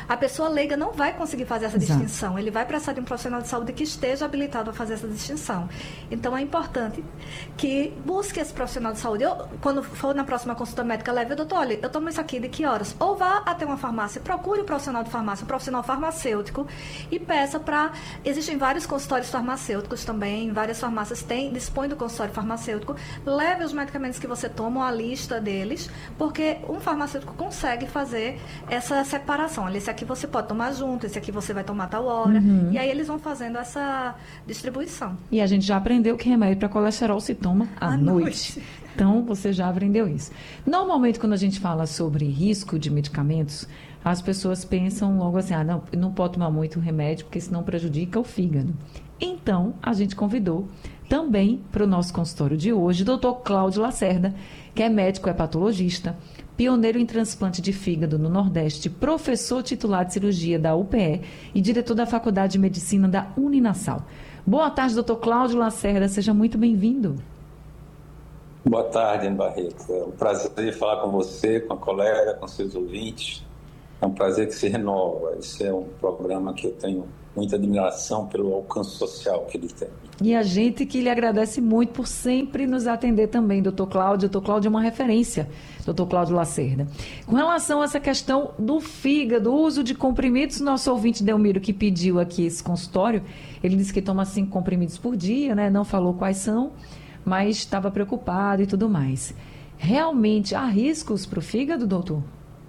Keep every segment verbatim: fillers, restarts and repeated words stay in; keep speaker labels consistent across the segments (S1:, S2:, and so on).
S1: a pessoa leiga não vai conseguir fazer essa
S2: Exato.
S1: distinção. Ele vai precisar de um profissional de saúde que esteja habilitado a fazer essa distinção. Então, é importante que busque esse profissional de saúde. Eu, quando for na próxima consulta médica, leve o doutor, olha, eu tomo isso aqui de que horas? Ou vá até uma farmácia, procure um profissional de farmácia, um profissional farmacêutico e peça para... Existem vários consultórios farmacêuticos também, várias farmácias têm, dispõem do consultório farmacêutico. Leve os medicamentos que você toma, a lista deles, porque um farmacêutico consegue fazer essa separação. Olha, esse aqui você pode tomar junto, esse aqui você vai tomar tal hora.
S2: Uhum.
S1: E aí eles vão fazendo essa distribuição.
S2: E a gente já aprendeu que remédio para colesterol se toma à,
S1: À
S2: noite.
S1: noite.
S2: Então, você já aprendeu isso. Normalmente, quando a gente fala sobre risco de medicamentos, as pessoas pensam logo assim, ah, não, não pode tomar muito remédio, porque senão prejudica o fígado. Então, a gente convidou também para o nosso consultório de hoje o doutor Cláudio Lacerda, que é médico hepatologista, pioneiro em transplante de fígado no Nordeste, professor titular de cirurgia da U P E e diretor da Faculdade de Medicina da Uninasal. Boa tarde, doutor Cláudio Lacerda, seja muito bem-vindo.
S3: Boa tarde, Ana Barreto. É um prazer falar com você, com a colega, com seus ouvintes. É um prazer que se renova. Esse é um programa que eu tenho muita admiração pelo alcance social que ele tem.
S2: E a gente que lhe agradece muito por sempre nos atender também, doutor Cláudio. doutor Cláudio é uma referência, doutor Cláudio Lacerda. Com relação a essa questão do fígado, o uso de comprimidos, nosso ouvinte Delmiro, que pediu aqui esse consultório, ele disse que toma cinco comprimidos por dia, né? Não falou quais são, mas estava preocupado e tudo mais. Realmente há riscos para o fígado, doutor?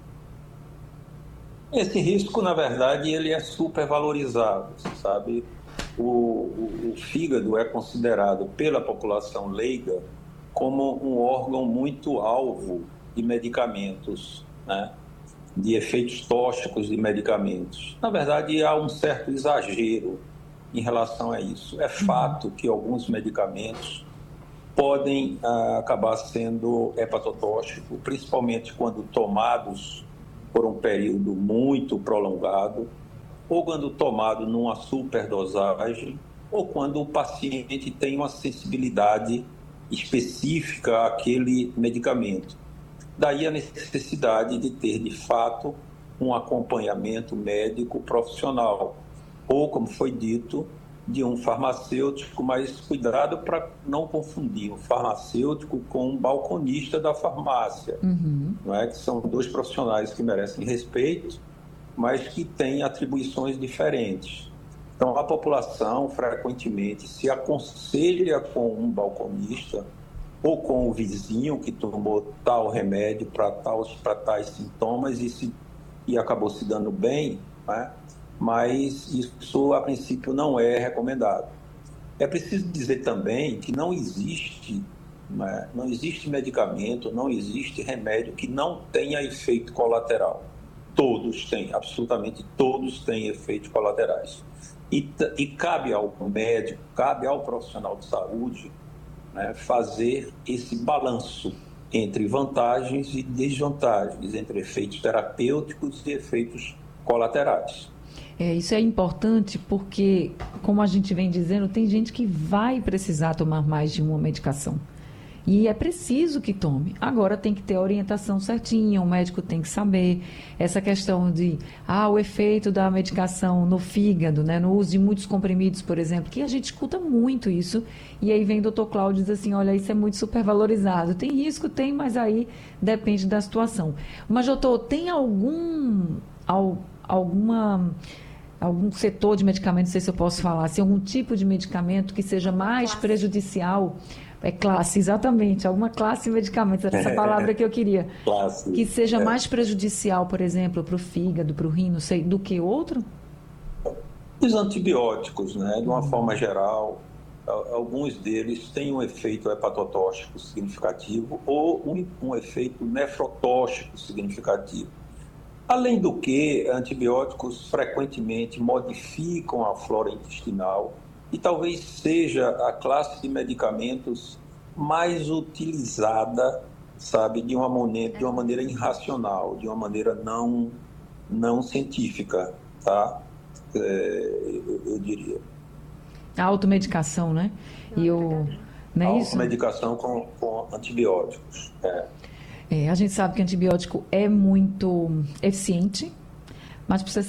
S3: Esse risco, na verdade, ele é supervalorizado, sabe? O, o, o fígado é considerado pela população leiga como um órgão muito alvo de medicamentos, né? De efeitos tóxicos de medicamentos. Na verdade, há um certo exagero em relação a isso. É fato que alguns medicamentos podem ah, acabar sendo hepatotóxicos, principalmente quando tomados por um período muito prolongado, ou quando tomado numa superdosagem, ou quando o paciente tem uma sensibilidade específica àquele medicamento. Daí a necessidade de ter, de fato, um acompanhamento médico profissional, ou, como foi dito, de um farmacêutico, mas cuidado para não confundir um farmacêutico com um balconista da farmácia, uhum. Não é? Que são dois profissionais que merecem respeito, mas que têm atribuições diferentes. Então, a população frequentemente se aconselha com um balconista ou com o vizinho que tomou tal remédio para para tais sintomas e, se, e acabou se dando bem, né? Mas isso, a princípio, não é recomendado. É preciso dizer também que não existe, né, não existe medicamento, não existe remédio que não tenha efeito colateral. Todos têm, absolutamente todos têm efeitos colaterais. E, e cabe ao médico, cabe ao profissional de saúde, né, fazer esse balanço entre vantagens e desvantagens, entre efeitos terapêuticos e efeitos colaterais.
S2: É, isso é importante porque, como a gente vem dizendo, tem gente que vai precisar tomar mais de uma medicação. E é preciso que tome. Agora tem que ter a orientação certinha, o médico tem que saber. Essa questão de, ah, o efeito da medicação no fígado, né, no uso de muitos comprimidos, por exemplo, que a gente escuta muito isso. E aí vem o doutor Cláudio e diz assim, olha, isso é muito supervalorizado. Tem risco? Tem, mas aí depende da situação. Mas, doutor, tem algum, alguma... algum setor de medicamento, não sei se eu posso falar, assim, algum tipo de medicamento que seja mais classe. prejudicial, é classe, exatamente, alguma classe de medicamentos, era essa palavra que eu queria,
S3: classe.
S2: Que seja
S3: é.
S2: mais prejudicial, por exemplo, para o fígado, para o rim, não sei, do que outro?
S3: Os antibióticos, né, de uma hum. forma geral, alguns deles têm um efeito hepatotóxico significativo ou um, um efeito nefrotóxico significativo. Além do que, antibióticos frequentemente modificam a flora intestinal e talvez seja a classe de medicamentos mais utilizada, sabe, de uma maneira, de uma maneira irracional, de uma maneira não, não científica, tá? É, eu, eu diria.
S2: A automedicação, né? E o, não é isso?
S3: Automedicação com, com antibióticos, é.
S2: É, a gente sabe que antibiótico é muito eficiente, mas precisa